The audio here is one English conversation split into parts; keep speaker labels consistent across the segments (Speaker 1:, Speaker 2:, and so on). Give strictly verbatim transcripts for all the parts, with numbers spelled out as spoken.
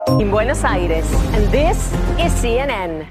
Speaker 1: In Buenos Aires, and this is C N N.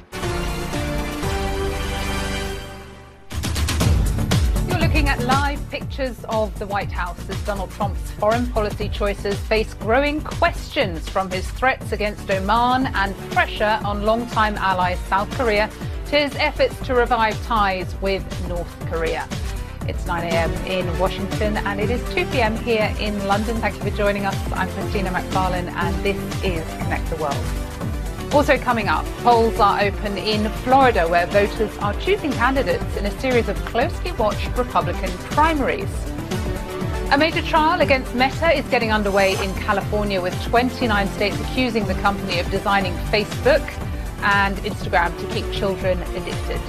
Speaker 2: You're looking at live pictures of the White House as Donald Trump's foreign policy choices face growing questions from his threats against Oman and pressure on longtime ally South Korea to his efforts to revive ties with North Korea. It's nine a.m. in Washington and it is two p.m. here in London. Thank you for joining us. I'm Christina McFarlane and this is Connect the World. Also coming up, polls are open in Florida where voters are choosing candidates in a series of closely watched Republican primaries. A major trial against Meta is getting underway in California with twenty-nine states accusing the company of designing Facebook and Instagram to keep children addicted.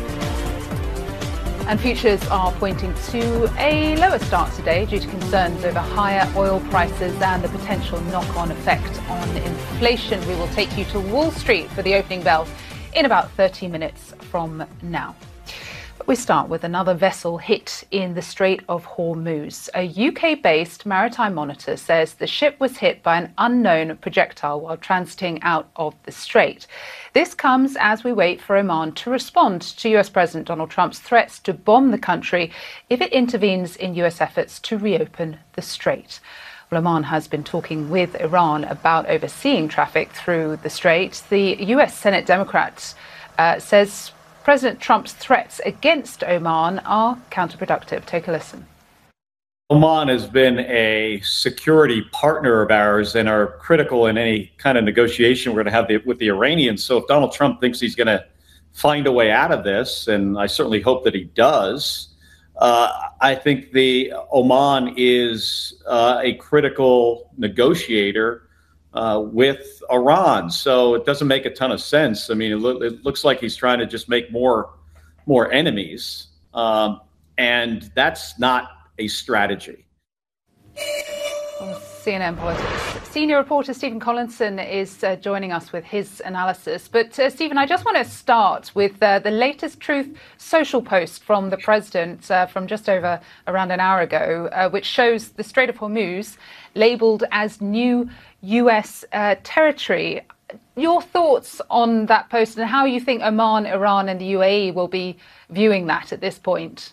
Speaker 2: And futures are pointing to a lower start today due to concerns over higher oil prices and the potential knock-on effect on inflation. We will take you to Wall Street for the opening bell in about thirty minutes from now. But we start with another vessel hit in the Strait of Hormuz. A U K-based maritime monitor says the ship was hit by an unknown projectile while transiting out of the strait. This comes as we wait for Oman to respond to U S President Donald Trump's threats to bomb the country if it intervenes in U S efforts to reopen the strait. Well, Oman has been talking with Iran about overseeing traffic through the strait. The U S Senate Democrat uh, says President Trump's threats against Oman are counterproductive. Take a listen.
Speaker 3: Oman has been a security partner of ours and are critical in any kind of negotiation we're going to have the, with the Iranians. So if Donald Trump thinks he's going to find a way out of this, and I certainly hope that he does, uh, I think the Oman is uh, a critical negotiator uh, with Iran. So it doesn't make a ton of sense. I mean, it, lo- it looks like he's trying to just make more more enemies, um, and that's not a strategy.
Speaker 2: C N N Politics. Senior reporter Stephen Collinson is uh, joining us with his analysis. But uh, Stephen, I just want to start with uh, the latest Truth Social post from the president uh, from just over around an hour ago, uh, which shows the Strait of Hormuz labelled as new U S uh, territory. Your thoughts on that post and how you think Oman, Iran and the U A E will be viewing that at this point?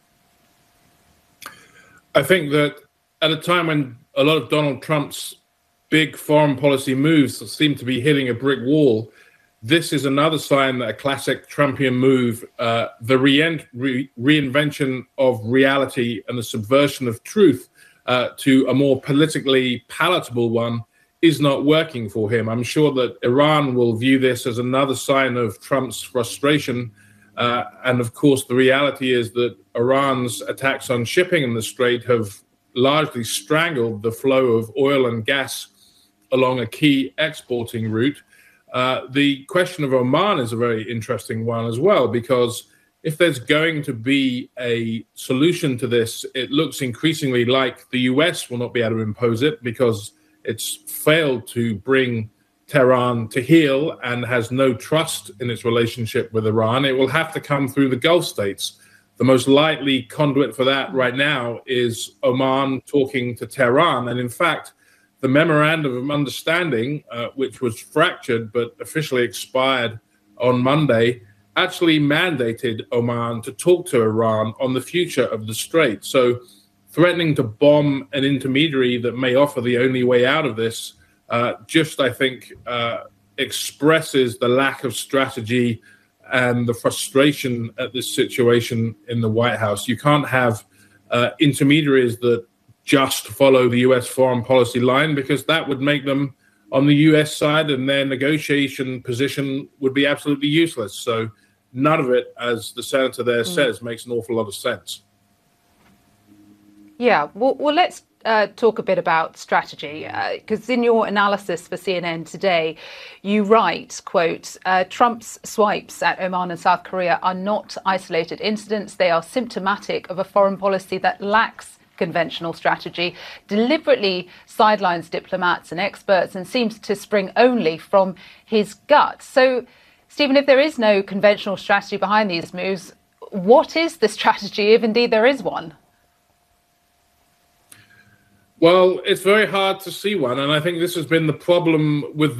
Speaker 4: I think that at a time when a lot of Donald Trump's big foreign policy moves seem to be hitting a brick wall, this is another sign that a classic Trumpian move, uh, the re- re- reinvention of reality and the subversion of truth uh, to a more politically palatable one, is not working for him. I'm sure that Iran will view this as another sign of Trump's frustration. Uh, and of course, the reality is that Iran's attacks on shipping in the Strait have largely strangled the flow of oil and gas along a key exporting route. Uh, the question of Oman is a very interesting one as well, because if there's going to be a solution to this, it looks increasingly like the U S will not be able to impose it because it's failed to bring Tehran to heel and has no trust in its relationship with Iran. It will have to come through the Gulf states. The most likely conduit for that right now is Oman talking to Tehran. And in fact, the memorandum of understanding, uh, which was fractured but officially expired on Monday, actually mandated Oman to talk to Iran on the future of the Strait. So threatening to bomb an intermediary that may offer the only way out of this uh, just, I think, uh, expresses the lack of strategy and the frustration at this situation in the White House. You can't have uh, intermediaries that just follow the U S foreign policy line, because that would make them on the U S side and their negotiation position would be absolutely useless. So none of it, as the senator there mm. says, makes an awful lot of sense.
Speaker 2: Yeah, well, well let's uh, talk a bit about strategy, because uh, in your analysis for C N N today, you write, quote, uh, Trump's swipes at Oman and South Korea are not isolated incidents. They are symptomatic of a foreign policy that lacks conventional strategy, deliberately sidelines diplomats and experts, and seems to spring only from his gut. So, Stephen, if there is no conventional strategy behind these moves, what is the strategy, if indeed there is one?
Speaker 4: Well, it's very hard to see one, and I think this has been the problem with